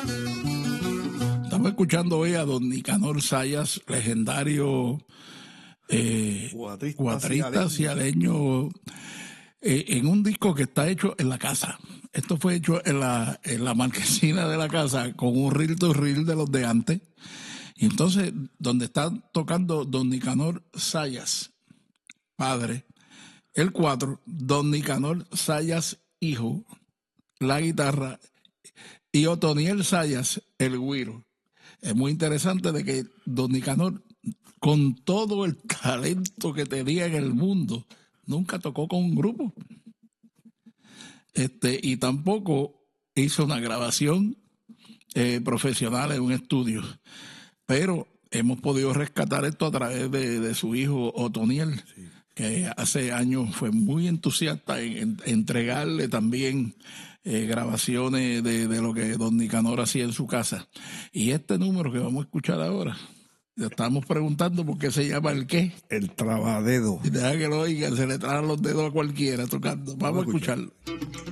Estamos escuchando hoy a don Nicanor Zayas, legendario cuatrista cialeño, en un disco que está hecho en la casa. Esto fue hecho en la marquesina de la casa con un reel to reel de los de antes. Y entonces, donde está tocando don Nicanor Zayas, padre, el 4, don Nicanor Zayas, hijo, la guitarra, y Otoniel Zayas, el güiro. Es muy interesante de que don Nicanor, con todo el talento que tenía en el mundo, nunca tocó con un grupo. Y tampoco hizo una grabación profesional en un estudio. Pero hemos podido rescatar esto a través de su hijo Otoniel, sí, que hace años fue muy entusiasta en entregarle también grabaciones de lo que don Nicanor hacía en su casa. Y este número que vamos a escuchar ahora, le estamos preguntando por qué se llama el qué. El trabadedo. Y deja que lo oigan, se le traen los dedos a cualquiera tocando. Vamos a escucharlo.